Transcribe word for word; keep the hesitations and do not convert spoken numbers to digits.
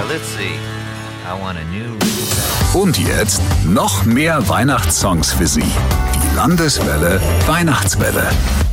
let's see. I want a new... Und jetzt noch mehr Weihnachtssongs für Sie. Die Landeswelle Weihnachtswelle.